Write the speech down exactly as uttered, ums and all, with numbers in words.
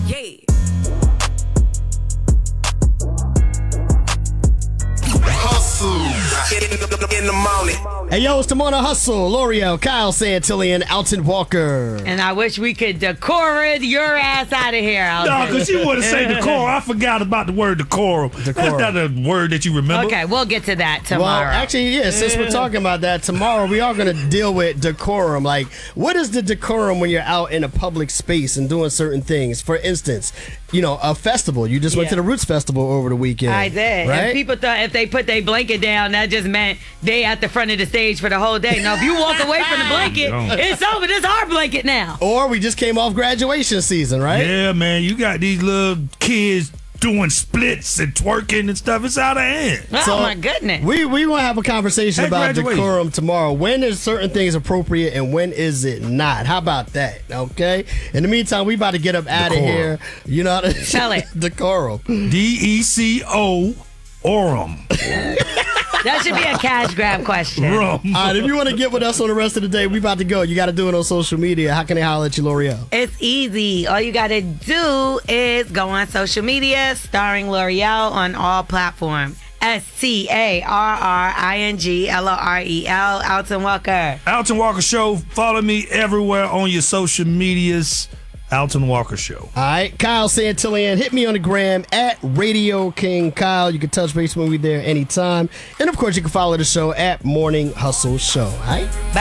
Yeah. In the morning. Hey, yo, it's the Morning Hustle. L'Oreal, Kyle Santillan, Alton Walker. And I wish we could decorum your ass out of here, Alton. No, because you want to say decorum. I forgot about the word decorum. Decorum. That's not a word that you remember. Okay, we'll get to that tomorrow. Well, actually, yeah, since we're talking about that, tomorrow we are going to deal with decorum. Like, what is the decorum when you're out in a public space and doing certain things? For instance, you know, a festival. You just went Yeah. to the Roots Festival over the weekend. I did. Right? And people thought if they put their blanket down, that just meant they at the front of the stage for the whole day. Now, if you walk away from the blanket, Don't. it's over. This is our blanket now. Or we just came off graduation season, right? Yeah, man, you got these little kids doing splits and twerking and stuff. It's out of hand. Oh, So, my goodness. We we gonna have a conversation At about graduation. decorum tomorrow. When is certain things appropriate and when is it not? How about that? Okay. In the meantime, we about to get up out of Decorum. here. You know how to Tell it. decorum. D E C O, Orum. That should be a cash grab question. Rum. All right, if you want to get with us on the rest of the day, we about to go. You got to do it on social media. How can they holler at you, L'Oreal? It's easy. All you got to do is go on social media, starring L'Oreal on all platforms. S T A R R I N G L O R E L, Alton Walker. Alton Walker Show. Follow me everywhere on your social medias. Alton Walker Show. All right, Kyle Santillan, hit me on the gram at Radio King Kyle. You can touch base with me there anytime. And of course, you can follow the show at Morning Hustle Show. All right?